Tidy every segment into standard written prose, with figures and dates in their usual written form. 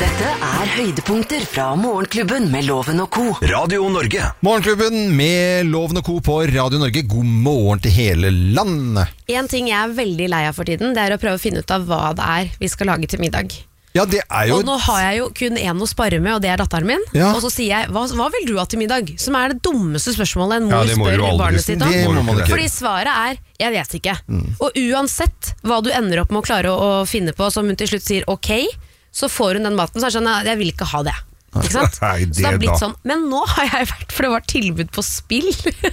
Dette høydepunkter fra Morgenklubben med Loven og Co. Radio Norge. Morgenklubben med Loven og Co på Radio Norge. God morgen til hele landet. En ting jeg veldig lei av for tiden, det å prøve å finne ut av hva det vi skal lage til middag. Ja, det jo... Og nå har jeg jo kun en å spare med, og det datteren min. Ja. Og så sier jeg, hva vil du ha til middag? Som det dummeste spørsmålet en mor spør barnet sitt om. Fordi svaret jeg vet ikke. Og uansett hva du ender opp med å klare å finne på, som hun til slutt sier ok, så får hun den maten, så sånn, jeg vil ikke ha det. Ikke sant? Nei, så det har blitt sånn. Men nå har jeg vært, for det var tilbud på spill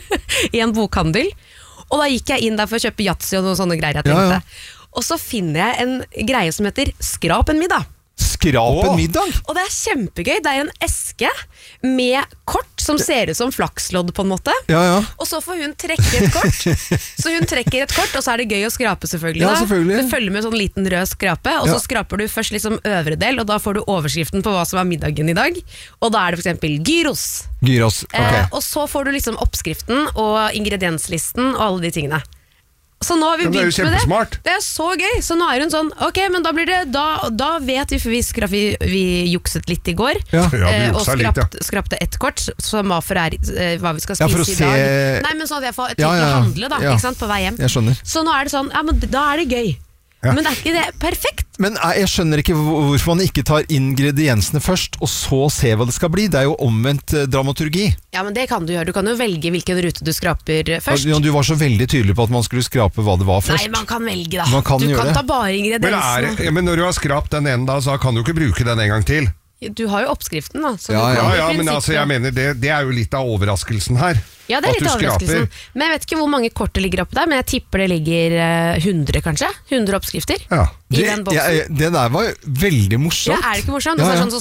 i en bokhandel, og da gikk jeg inn der for å kjøpe Yatzy og noen sånne greier jeg tenkte. Og så finner jeg en greie som heter Skrap en middag. Skrap en middag? Og det kjempegøy. Det en eske med kort som ser ut som flakslodd på en måte. Og så får hun trekke et kort. Så hun trekker et kort, og så det gøy å skrape selvfølgelig. Ja, selvfølgelig. Det følger med sånn liten rød skrape, og så skraper du først liksom øvre del, og da får du overskriften på hva som middagen i dag. Og da det for eksempel gyros. Gyros, ok. Og så får du liksom oppskriften og ingredienslisten og alle de tingene. Så nå har vi begynt med det. Det så gøy. Så nå hun sånn, ok, men da blir det, da vet vi, for vi jukset litt i går, og skrapte et kort, som var for hva vi skal spise i dag. Nei, men sånn at jeg får tid til å handle da, ikke sant, på vei hjem. Jeg skjønner. Så nå det sånn, ja, men da det gøy. Men det ikke det perfekt. Men jeg skjønner ikke hvorfor man ikke tar ingrediensene først, og så se hva det skal bli. Det jo omvendt dramaturgi. Ja, men det kan du gjøre. Du kan jo velge hvilken rute du skraper først. Ja, du var så veldig tydelig på at man skulle skrape hva det var først. Nei, man kan velge da. Man kan du gjøre kan ta bare ingrediensene. Men når du har skrapt den ene da, så kan du ikke bruke den en gang til. Du har jo oppskriften da. Ja, men altså, jeg mener, det jo litt av overraskelsen her. Ja, det litt av overraskelsen. Men jeg vet ikke hvor mange kort det ligger oppe der, men jeg tipper det ligger 100 kanskje. 100 oppskrifter i den boksen. Det der var veldig morsomt. Ja, det ikke morsomt? Det sånn